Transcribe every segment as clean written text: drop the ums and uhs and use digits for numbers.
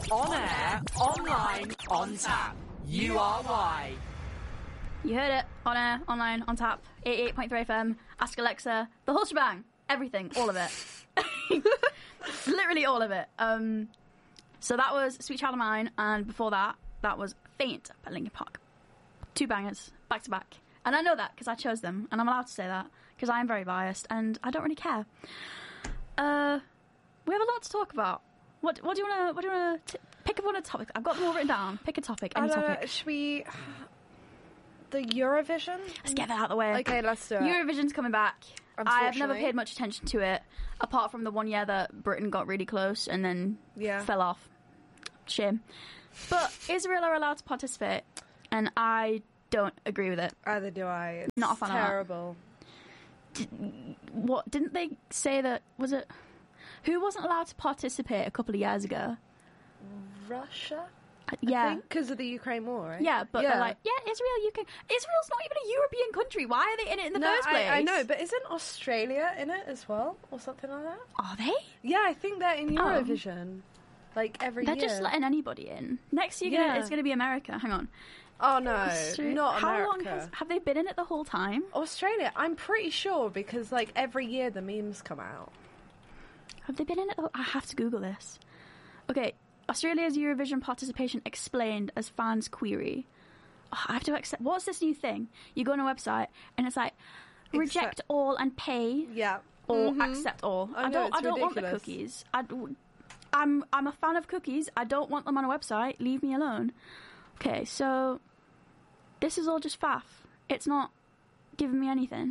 On air, online, on tap. URY. You heard it. On air, online, on tap. 88.3 FM. Ask Alexa. The whole shebang. Everything. All of it. Literally all of it. So that was Sweet Child of Mine, and before that, that was Faint by Linkin Park. 2 bangers, back to back. And I know that because I chose them, and I'm allowed to say that because I am very biased, and I don't really care. We have a lot to talk about. What do you want to pick up on a topic? I've got them all written down. Pick a topic, any topic. Should we... The Eurovision? Let's get that out of the way. Okay, let's do it. Eurovision's coming back. I have never paid much attention to it, apart from the one year that Britain got really close and then fell off. Shame. But Israel are allowed to participate, and I don't agree with it. Either do I. It's not a fan terrible. Of that. Didn't they say that? Was it? Who wasn't allowed to participate a couple of years ago? Russia? Yeah. Because of the Ukraine war, right? Yeah, but they're like, Israel, Israel's not even a European country. Why are they in it in the first place? I know, but isn't Australia in it as well? Or something like that? Are they? Yeah, I think they're in Eurovision. Like, every year. They're just letting anybody in. Next year, it's going to be America. Hang on. Oh, no. Not How America. long have they been in it the whole time? Australia. I'm pretty sure, because, like, every year the memes come out. Have they been in it? I have to Google this. Okay. Australia's Eurovision participation explained as fans query. Oh, I have to accept. What's this new thing? You go on a website and it's like reject all and pay. Yeah. Or accept all. I don't want the cookies. I'm a fan of cookies. I don't want them on a website. Leave me alone. Okay, so this is all just faff. It's not giving me anything.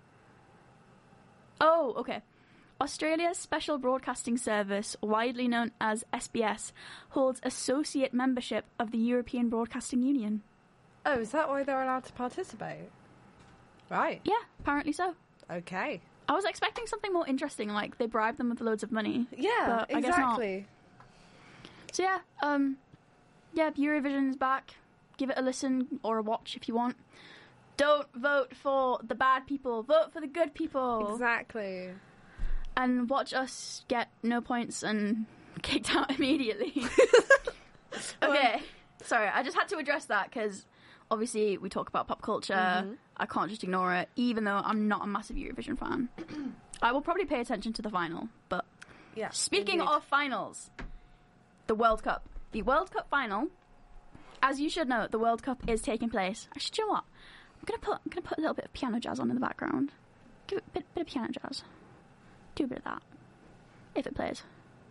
Oh, okay. Australia's Special Broadcasting Service, widely known as SBS, holds associate membership of the European Broadcasting Union. Oh, is that why they're allowed to participate? Right. Yeah, apparently so. Okay. I was expecting something more interesting, like they bribe them with loads of money. Yeah, but exactly. I guess not. So yeah, Eurovision's back. Give it a listen or a watch if you want. Don't vote for the bad people. Vote for the good people. Exactly. And watch us get no points and kicked out immediately. Okay. Sorry, I just had to address that because obviously we talk about pop culture. Mm-hmm. I can't just ignore it, even though I'm not a massive Eurovision fan. I will probably pay attention to the final. But speaking of finals, the World Cup. The World Cup final, as you should know, the World Cup is taking place. Actually, do you know what? I'm gonna put a little bit of piano jazz on in the background. Give it a bit of piano jazz. Do a bit of that, if it plays.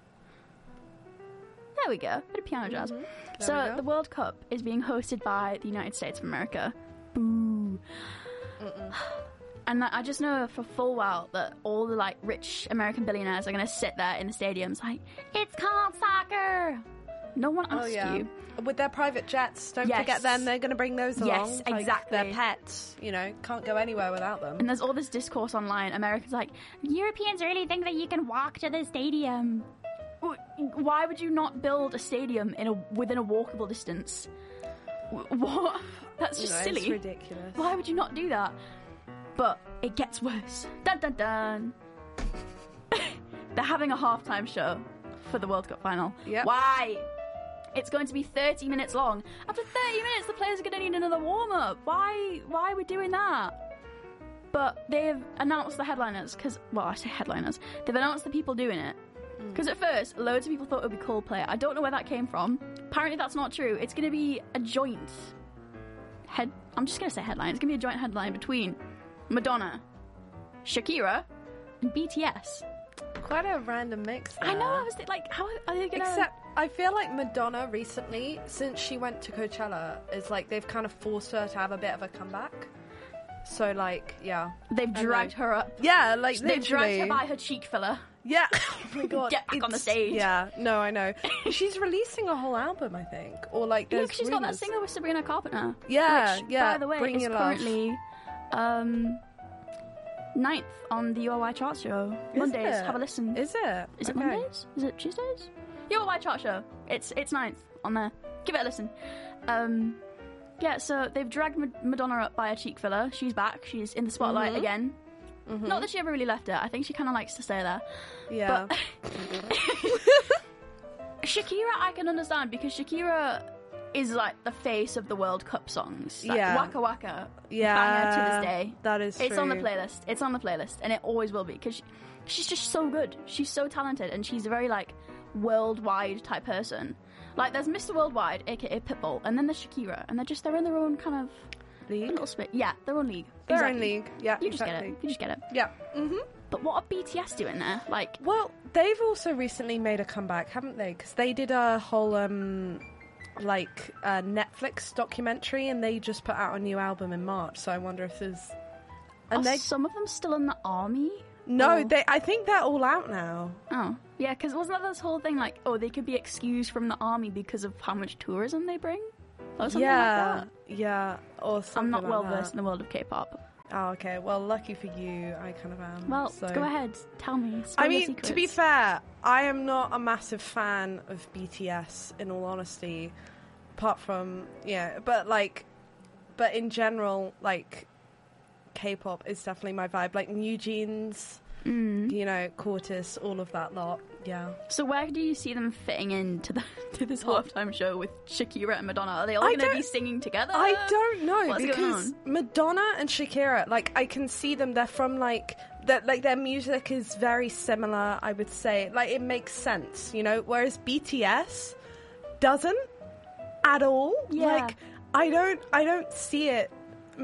There we go, bit of piano jazz. Mm-hmm. So the World Cup is being hosted by the United States of America. Boo. And I just know for full well that all the like rich American billionaires are going to sit there in the stadiums like, it's called soccer. No one asked you. With their private jets, don't forget them. They're going to bring those along. Yes, exactly. Their pets, can't go anywhere without them. And there's all this discourse online. Americans like, Europeans really think that you can walk to the stadium. Why would you not build a stadium within a walkable distance? What? That's just silly. It's ridiculous. Why would you not do that? But it gets worse. Dun dun dun. They're having a halftime show for the World Cup final. Yep. Why? It's going to be 30 minutes long. After 30 minutes, the players are going to need another warm-up. Why are we doing that? But they've announced the headliners, I say headliners. They've announced the people doing it. Because at first, loads of people thought it would be Coldplay. I don't know where that came from. Apparently that's not true. It's going to be a joint I'm just going to say headline. It's going to be a joint headline between Madonna, Shakira, and BTS. Quite a random mix there. I know, I was like, how are they going to... Except, I feel like Madonna recently, since she went to Coachella, is like, they've kind of forced her to have a bit of a comeback. So, like, yeah. They've dragged her up. Yeah, like, they've dragged her by her cheek filler. Yeah. Oh my god. Get back on the stage. Yeah, no, I know. She's releasing a whole album, I think. Or, like, there's she's got that single with Sabrina Carpenter. Yeah, which, by the way, is currently 9th on the URY chart show. Mondays, have a listen. Is it? Is it Mondays? Is it Tuesdays? URY chart show. It's 9th on there. Give it a listen. Yeah, so they've dragged Madonna up by her cheek filler. She's back. She's in the spotlight again. Mm-hmm. Not that she ever really left it. I think she kind of likes to stay there. Yeah. But Shakira, I can understand because Shakira is like the face of the World Cup songs. Like, Yeah. Waka Waka. Yeah. Banger to this day. That is It's on the true. playlist. It's on the playlist, and it always will be because she's just so good. She's so talented, and she's a very like worldwide type person. Like there's Mr. Worldwide, aka Pitbull, and then there's Shakira, and they're in their own kind of League. little spit. Yeah, their own league. Their Exactly. own league. Yeah, You just exactly. get it. You just get it. Yeah. Mm-hmm. But what are BTS doing there? Like, Well, they've also recently made a comeback, haven't they? Because they did a whole Netflix documentary, and they just put out a new album in March. So I wonder if there's. are And they some of them still in the army? no, Or- I think they're all out now. Oh, yeah, because wasn't that this whole thing like, oh, they could be excused from the army because of how much tourism they bring? Or something Yeah, like that? yeah. Or something I'm not like well that. versed in the world of K-pop. Oh, okay. Well, lucky for you, I kind of am. Well, so. go ahead, tell me. Spill I your mean, secrets. to be fair, I am not a massive fan of BTS, in all honesty. Apart from, but in general, like, K-pop is definitely my vibe. Like, New Jeans, Cortis, all of that lot. Yeah. So where do you see them fitting into to this What? halftime show with Shakira and Madonna? Are they all I going to don't- be singing together? I don't know What's going because on? Madonna and Shakira, like, I can see them. They're from their music is very similar. I would say, like, it makes sense, Whereas BTS doesn't at all. Yeah. Like, I don't see it